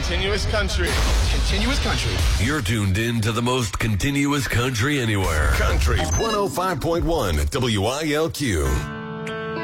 Continuous country. Continuous country. You're tuned in to the most continuous country anywhere. Country 105.1 WILQ.